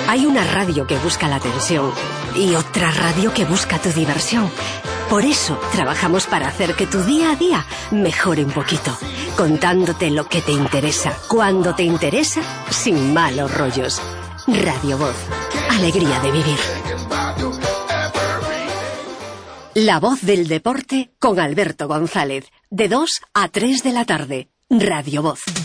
Hay una radio que busca la atención y otra radio que busca tu diversión. Por eso trabajamos para hacer que tu día a día mejore un poquito, contándote lo que te interesa, cuando te interesa, sin malos rollos. Radio Voz, alegría de vivir. La voz del deporte con Alberto González, de 2 a 3 de la tarde. Radio Voz.